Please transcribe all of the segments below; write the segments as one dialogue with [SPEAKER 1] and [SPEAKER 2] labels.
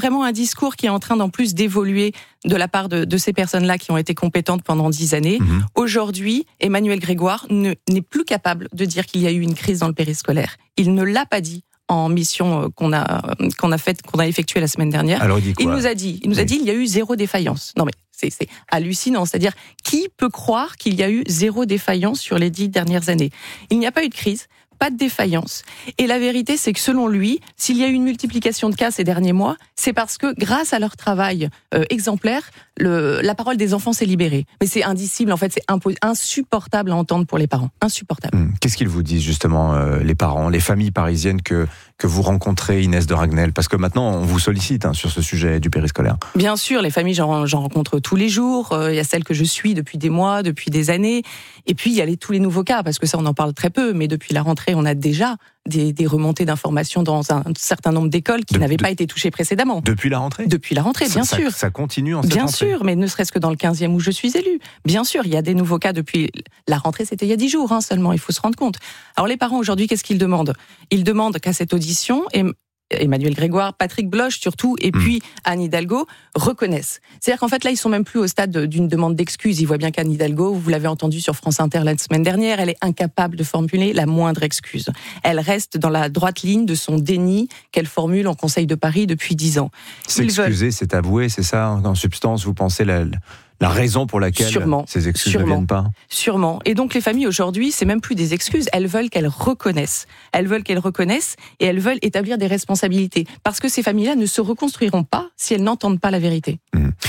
[SPEAKER 1] vraiment un discours qui est en train d'en plus d'évoluer de la part de ces personnes-là qui ont été compétentes pendant 10 années. Aujourd'hui, Emmanuel Grégoire n'est plus capable de dire qu'il y a eu une crise dans le périscolaire. Il ne l'a pas dit en mission qu'on a effectuée la semaine dernière.
[SPEAKER 2] Alors, il
[SPEAKER 1] nous a dit il y a eu 0 défaillance. Non mais c'est hallucinant, c'est-à-dire qui peut croire qu'il y a eu 0 défaillance sur les 10 dernières années ? Il n'y a pas eu de crise, pas de défaillance. Et la vérité, c'est que selon lui, s'il y a eu une multiplication de cas ces derniers mois, c'est parce que grâce à leur travail exemplaire, la parole des enfants s'est libérée. Mais c'est indicible, en fait, c'est insupportable à entendre pour les parents. Insupportable.
[SPEAKER 2] Qu'est-ce qu'ils vous disent justement, les parents, les familles parisiennes que vous rencontrez, Inès de Raguenel ? Parce que maintenant, on vous sollicite sur ce sujet du périscolaire.
[SPEAKER 1] Bien sûr, les familles, j'en rencontre tous les jours. Il y a celles que je suis depuis des mois, depuis des années. Et puis, il y a tous les nouveaux cas, parce que ça, on en parle très peu. Mais depuis la rentrée, on a déjà des remontées d'informations dans un certain nombre d'écoles qui n'avaient pas été touchées précédemment.
[SPEAKER 2] Depuis la rentrée ?
[SPEAKER 1] Depuis la rentrée, bien sûr.
[SPEAKER 2] Ça continue en cette
[SPEAKER 1] bien
[SPEAKER 2] rentrée ?
[SPEAKER 1] Bien sûr, mais ne serait-ce que dans le 15e où je suis élue. Bien sûr, il y a des nouveaux cas depuis la rentrée, c'était il y a 10 jours seulement, il faut se rendre compte. Alors les parents aujourd'hui, qu'est-ce qu'ils demandent ? Ils demandent qu'à cette audition, Emmanuel Grégoire, Patrick Bloch surtout, et puis Anne Hidalgo reconnaissent. C'est-à-dire qu'en fait là, ils sont même plus au stade d'une demande d'excuses. Ils voient bien qu'Anne Hidalgo, vous l'avez entendu sur France Inter la semaine dernière, elle est incapable de formuler la moindre excuse. Elle reste dans la droite ligne de son déni qu'elle formule en Conseil de Paris depuis 10 ans.
[SPEAKER 2] S'excuser, c'est avouer, c'est ça ? En substance, vous pensez la raison pour laquelle ces excuses ne viennent pas ?
[SPEAKER 1] Sûrement. Et donc les familles aujourd'hui, c'est même plus des excuses, elles veulent qu'elles reconnaissent. Elles veulent qu'elles reconnaissent et elles veulent établir des responsabilités. Parce que ces familles-là ne se reconstruiront pas si elles n'entendent pas la vérité.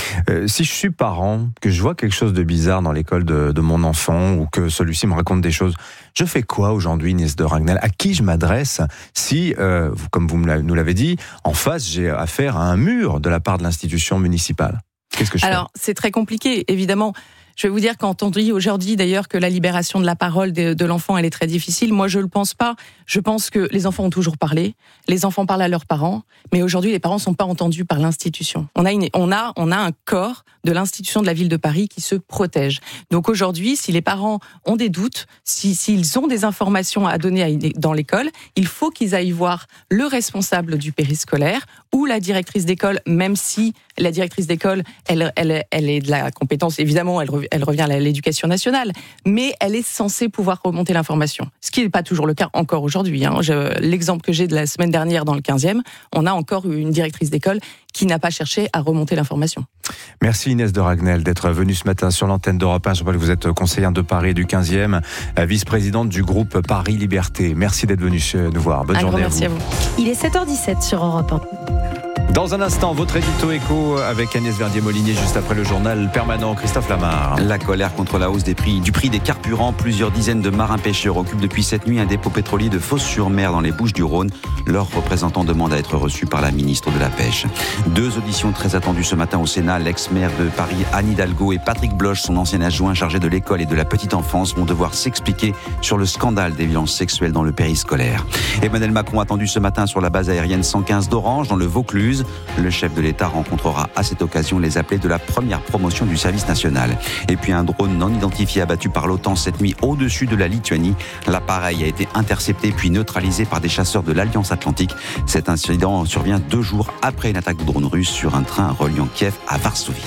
[SPEAKER 2] Si je suis parent, que je vois quelque chose de bizarre dans l'école de mon enfant ou que celui-ci me raconte des choses, je fais quoi aujourd'hui, Inès de Raguenel ? À qui je m'adresse si, comme vous nous l'avez dit, en face, j'ai affaire à un mur de la part de l'institution municipale ? Qu'est-ce que je fais ?
[SPEAKER 1] Alors, c'est très compliqué, évidemment. Je vais vous dire, quand on dit aujourd'hui d'ailleurs que la libération de la parole de l'enfant, elle est très difficile, moi je le pense pas. Je pense que les enfants ont toujours parlé, les enfants parlent à leurs parents, mais aujourd'hui les parents sont pas entendus par l'institution. On a un corps de l'institution de la ville de Paris qui se protège. Donc aujourd'hui, si les parents ont des doutes, s'ils ont des informations à donner dans l'école, il faut qu'ils aillent voir le responsable du périscolaire ou la directrice d'école, même si la directrice d'école, elle est de la compétence, évidemment, elle revient à l'éducation nationale, mais elle est censée pouvoir remonter l'information. Ce qui n'est pas toujours le cas encore aujourd'hui. L'exemple que j'ai de la semaine dernière dans le 15e, on a encore une directrice d'école qui n'a pas cherché à remonter l'information.
[SPEAKER 2] Merci Inès de Raguenel d'être venue ce matin sur l'antenne d'Europe 1. Je rappelle que vous êtes conseillère de Paris du 15e, vice-présidente du groupe Paris Liberté. Merci d'être venue nous voir. Bonne journée à vous.
[SPEAKER 1] Merci à vous.
[SPEAKER 3] Il est 7h17 sur Europe 1.
[SPEAKER 2] Dans un instant, votre édito éco avec Agnès Verdier-Molinier juste après le journal permanent. Christophe Lamar.
[SPEAKER 4] La colère contre la hausse du prix des carburants. Plusieurs dizaines de marins-pêcheurs occupent depuis cette nuit un dépôt pétrolier de Fos-sur-Mer dans les Bouches-du-Rhône. Leurs représentants demandent à être reçus par la ministre de la Pêche. 2 auditions très attendues ce matin au Sénat. L'ex-maire de Paris, Anne Hidalgo, et Patrick Bloch, son ancien adjoint chargé de l'école et de la petite enfance, vont devoir s'expliquer sur le scandale des violences sexuelles dans le périscolaire. Emmanuel Macron attendu ce matin sur la base aérienne 115 d'Orange dans le Vaucluse. Le chef de l'État rencontrera à cette occasion les appelés de la première promotion du service national. Et puis un drone non identifié abattu par l'OTAN cette nuit au-dessus de la Lituanie. L'appareil a été intercepté puis neutralisé par des chasseurs de l'Alliance Atlantique. Cet incident survient 2 jours après une attaque de drone russe sur un train reliant Kiev à Varsovie.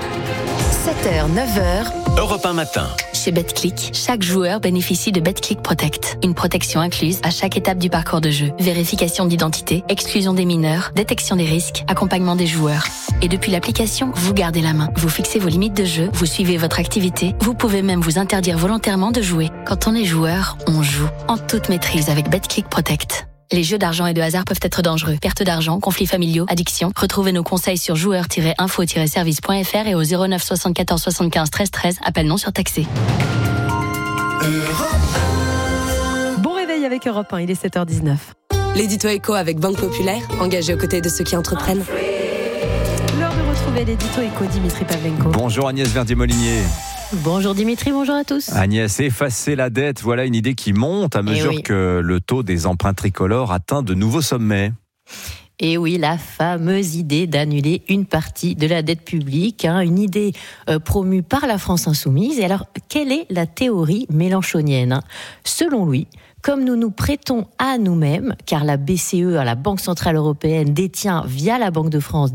[SPEAKER 5] 7h, 9h.
[SPEAKER 6] Europe 1 matin.
[SPEAKER 5] Chez BetClick, chaque joueur bénéficie de BetClick Protect. Une protection incluse à chaque étape du parcours de jeu. Vérification d'identité, exclusion des mineurs, détection des risques, accompagnement des joueurs. Et depuis l'application, vous gardez la main. Vous fixez vos limites de jeu, vous suivez votre activité. Vous pouvez même vous interdire volontairement de jouer. Quand on est joueur, on joue. En toute maîtrise avec BetClick Protect. Les jeux d'argent et de hasard peuvent être dangereux. Perte d'argent, conflits familiaux, addiction. Retrouvez nos conseils sur joueurs-info-service.fr et au 09 74 75 13 13. Appel non surtaxé.
[SPEAKER 3] Bon réveil avec Europe 1, il est 7h19.
[SPEAKER 7] L'édito éco avec Banque Populaire, engagé aux côtés de ceux qui entreprennent.
[SPEAKER 3] L'heure de retrouver l'édito éco, Dimitri Pavlenko.
[SPEAKER 2] Bonjour Agnès Verdier-Molinier.
[SPEAKER 3] Bonjour Dimitri, bonjour à tous.
[SPEAKER 2] Agnès, effacer la dette, voilà une idée qui monte à mesure que le taux des emprunts tricolores atteint de nouveaux sommets.
[SPEAKER 8] Et oui, la fameuse idée d'annuler une partie de la dette publique, une idée promue par la France Insoumise. Et alors, quelle est la théorie mélenchonienne ? Selon lui, comme nous nous prêtons à nous-mêmes, car la BCE, la Banque Centrale Européenne, détient via la Banque de France